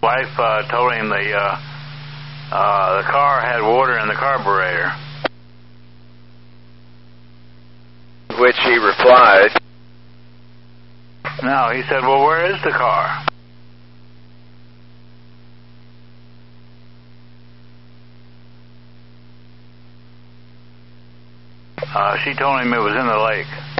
wife told him the car had water in the carburetor. Which he replied, No, he said, well, where is the car? She told him it was in the lake.